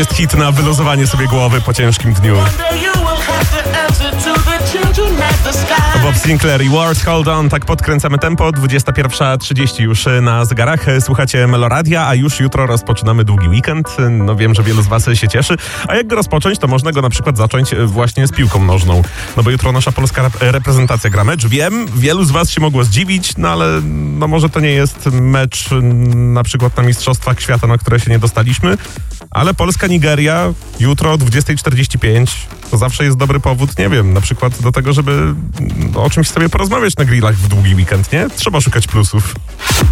jest hit na wyluzowanie sobie głowy po ciężkim dniu. Bob Sinclair i Words Hold On, tak podkręcamy tempo, 21:30 już na zegarach. Słuchacie Meloradia, a już jutro rozpoczynamy długi weekend. No wiem, że wielu z was się cieszy. A jak go rozpocząć, to można go na przykład zacząć właśnie z piłką nożną. No bo jutro nasza polska reprezentacja gra mecz. Wiem, wielu z was się mogło zdziwić, no ale no może to nie jest mecz na przykład na Mistrzostwach Świata, na które się nie dostaliśmy, ale Polska-Nigeria jutro o 20:45 to zawsze jest dobry powód, nie wiem, na przykład do tego, żeby o czymś sobie porozmawiać na grillach w długi weekend, nie? Trzeba szukać plusów.